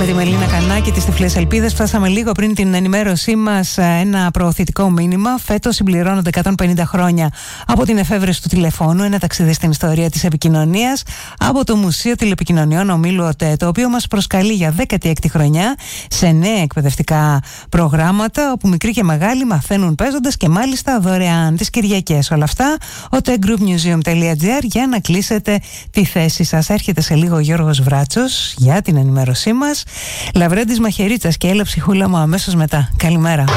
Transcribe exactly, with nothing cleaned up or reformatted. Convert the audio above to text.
με τη Μελίνα Κανάκη, τις Τυφλές Ελπίδες. Φτάσαμε λίγο πριν την ενημέρωσή μας ένα προωθητικό μήνυμα. Φέτος συμπληρώνονται εκατόν πενήντα χρόνια από την εφεύρεση του τηλεφώνου, ένα ταξίδι στην ιστορία της επικοινωνίας από το Μουσείο Τηλεπικοινωνιών Ομίλου ΟΤΕ, το οποίο μας προσκαλεί για δέκατη έκτη χρονιά σε νέα εκπαιδευτικά προγράμματα, όπου μικροί και μεγάλοι μαθαίνουν παίζοντας και μάλιστα δωρεάν τις Κυριακές. Όλα αυτά, otegroupmuseum τελεία gr για να κλείσετε τη θέση σας. Έρχεται σε λίγο ο Γιώργος Βράτσος για την ενημέρωσή μας. Λαβρέντης Μαχαιρίτσας και Έλα Ψυχούλα μου αμέσως μετά. Καλημέρα.